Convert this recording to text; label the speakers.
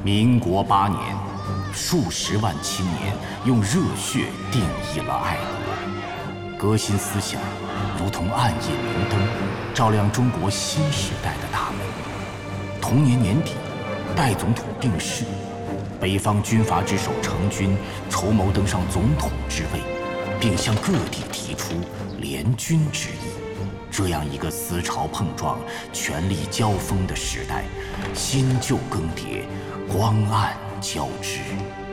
Speaker 1: 民国8年，数十万青年用热血定义了爱国，革新思想如同暗夜明灯，照亮中国新时代的大门。同年年底，代总统病逝，北方军阀之首成军筹谋登上总统之位，并向各地提出联军之意。这样一个思潮碰撞、权力交锋的时代，新旧更迭，光暗交织。